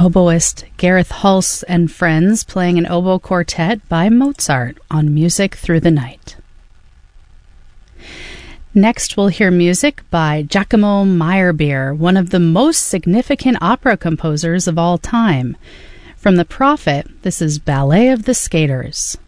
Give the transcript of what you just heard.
oboist Gareth Hulse and Friends playing an oboe quartet by Mozart on Music Through the Night. Next, we'll hear music by Giacomo Meyerbeer, one of the most significant opera composers of all time. From The Prophet, this is Ballet of the Skaters.